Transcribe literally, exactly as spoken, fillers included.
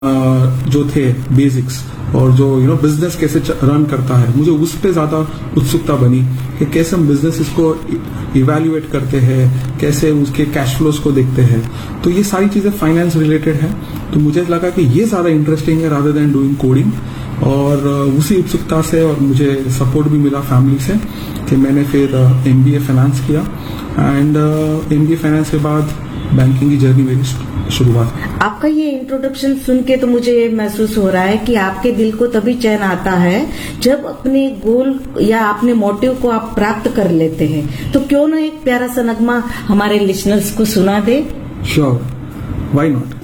जो थे बेसिक्स और जो यू नो बिजनेस कैसे रन करता है, मुझे उस पर ज्यादा उत्सुकता बनी कि कैसे हम बिजनेस इसको इवेल्युएट करते हैं, कैसे उसके कैश फ्लोज को देखते हैं। तो ये सारी चीजें फाइनेंस रिलेटेड है, तो मुझे लगा कि ये ज्यादा इंटरेस्टिंग है रादर देन डूइंग कोडिंग। और उसी उत्सुकता से और मुझे सपोर्ट भी मिला फैमिली से कि मैंने फिर एमबीए फाइनेंस किया एंड एमबीए फाइनेंस के बाद बैंकिंग की जर्नी मेरी शुरुआत। आपका ये इंट्रोडक्शन सुन के तो मुझे महसूस हो रहा है कि आपके दिल को तभी चैन आता है जब अपने गोल या अपने मोटिव को आप प्राप्त कर लेते हैं। तो क्यों ना एक प्यारा सा नगमा हमारे लिसनर्स को सुना दे। Sure, why not.